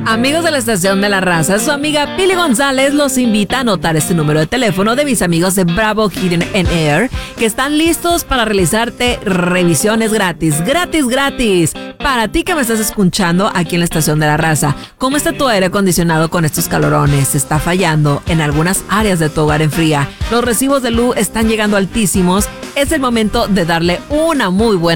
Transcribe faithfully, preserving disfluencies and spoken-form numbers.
Amigos de la Estación de la Raza, su amiga Pili González los invita a anotar este número de teléfono de mis amigos de Bravo Heating and Air, que están listos para realizarte revisiones gratis, gratis, gratis. Para ti que me estás escuchando aquí en la Estación de la Raza, ¿cómo está tu aire acondicionado con estos calorones? ¿Está fallando en algunas áreas de tu hogar en fría? Los recibos de luz están llegando altísimos. Es el momento de darle una muy buena